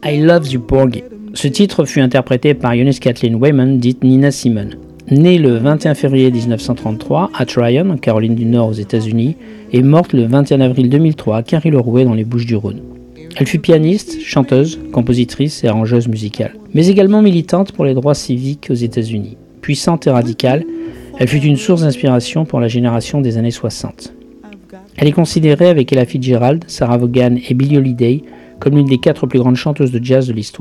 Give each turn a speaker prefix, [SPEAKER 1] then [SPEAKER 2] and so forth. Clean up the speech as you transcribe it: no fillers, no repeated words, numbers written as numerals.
[SPEAKER 1] I Love You Porgy. Ce titre fut interprété par Eunice Kathleen Wayman, dite Nina Simone. Née le 21 février 1933 à Tryon, en Caroline du Nord aux États-Unis, et morte le 21 avril 2003 à Carry-le-Rouet dans les Bouches-du-Rhône. Elle fut pianiste, chanteuse, compositrice et arrangeuse musicale, mais également militante pour les droits civiques aux États-Unis. Puissante et radicale, elle fut une source d'inspiration pour la génération des années 60. Elle est considérée avec Ella Fitzgerald, Sarah Vaughan et Billie Holiday comme l'une des 4 plus grandes chanteuses de jazz de l'histoire.